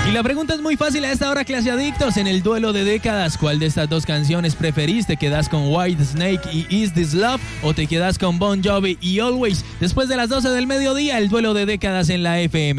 Y la pregunta es muy fácil a esta hora, clase adictos. En el duelo de décadas, ¿cuál de estas dos canciones preferís? ¿Te quedas con White Snake y Is This Love o te quedas con Bon Jovi y Always? Después de las 12 del mediodía, el duelo de décadas en la FM.